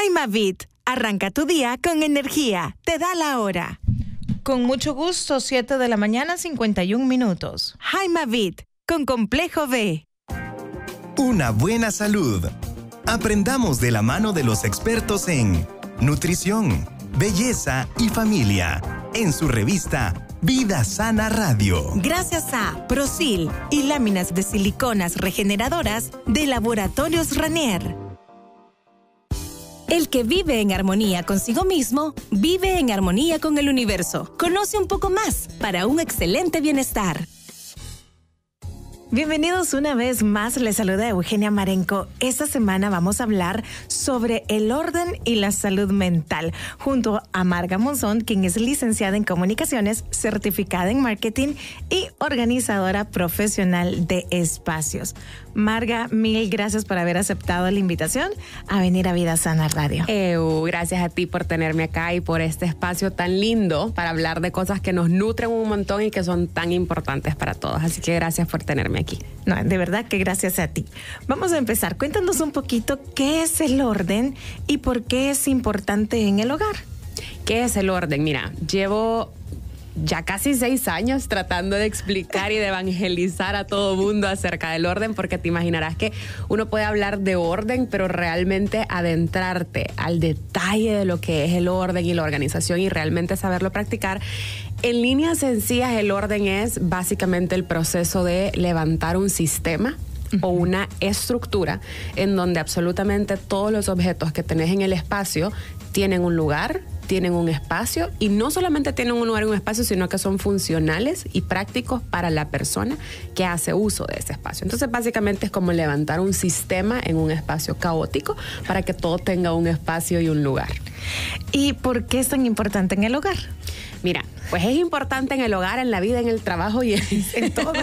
Jaimavit, arranca tu día con energía. Te da la hora. Con mucho gusto, 7 de la mañana, 51 minutos. Jaimavit, con Complejo B. Una buena salud. Aprendamos de la mano de los expertos en nutrición, belleza y familia. En su revista Vida Sana Radio. Gracias a Prosil y láminas de siliconas regeneradoras de Laboratorios Ranier. El que vive en armonía consigo mismo, vive en armonía con el universo. Conoce un poco más para un excelente bienestar. Bienvenidos una vez más, les saluda Eugenia Marenco. Esta semana vamos a hablar sobre el orden y la salud mental, junto a Marga Monzón, quien es licenciada en comunicaciones, certificada en marketing y organizadora profesional de espacios. Marga, mil gracias por haber aceptado la invitación a venir a Vida Sana Radio. Gracias a ti por tenerme acá y por este espacio tan lindo para hablar de cosas que nos nutren un montón y que son tan importantes para todos. Así que gracias por tenerme aquí. No, de verdad que gracias a ti. Vamos a empezar. Cuéntanos un poquito qué es el orden y por qué es importante en el hogar. ¿Qué es el orden? Mira, llevo ya casi 6 años tratando de explicar y de evangelizar a todo mundo acerca del orden, porque te imaginarás que uno puede hablar de orden, pero realmente adentrarte al detalle de lo que es el orden y la organización y realmente saberlo practicar. En líneas sencillas, el orden es básicamente el proceso de levantar un sistema o una estructura en donde absolutamente todos los objetos que tenés en el espacio tienen un lugar, tienen un espacio, y no solamente tienen un lugar y un espacio, sino que son funcionales y prácticos para la persona que hace uso de ese espacio. Entonces, básicamente es como levantar un sistema en un espacio caótico para que todo tenga un espacio y un lugar. ¿Y por qué es tan importante en el hogar? Mira, pues es importante en el hogar, en la vida, en el trabajo y en todo.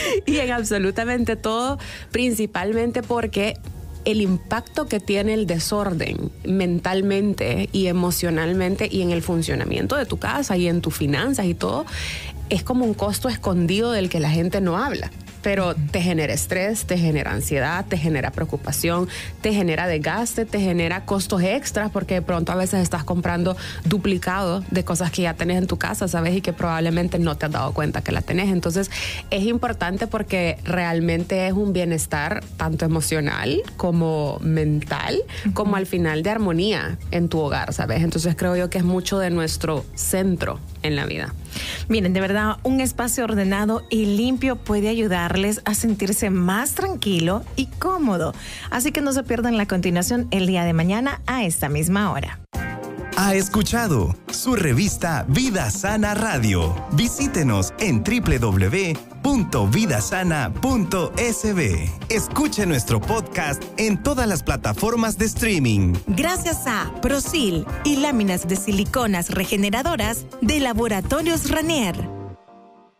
Y en absolutamente todo, principalmente porque el impacto que tiene el desorden mentalmente y emocionalmente y en el funcionamiento de tu casa y en tus finanzas y todo, es como un costo escondido del que la gente no habla. Pero te genera estrés, te genera ansiedad, te genera preocupación, te genera desgaste, te genera costos extras, porque de pronto a veces estás comprando duplicado de cosas que ya tenés en tu casa, ¿sabes? Y que probablemente no te has dado cuenta que la tenés. Entonces, es importante porque realmente es un bienestar tanto emocional como mental, como al final de armonía en tu hogar, ¿sabes? Entonces, creo yo que es mucho de nuestro centro en la vida. Miren, de verdad, un espacio ordenado y limpio puede ayudarles a sentirse más tranquilo y cómodo. Así que no se pierdan la continuación el día de mañana a esta misma hora. Ha escuchado su revista Vida Sana Radio. Visítenos en www.vidasana.sb. Escuche nuestro podcast en todas las plataformas de streaming. Gracias a Prosil y láminas de siliconas regeneradoras de Laboratorios Ranier.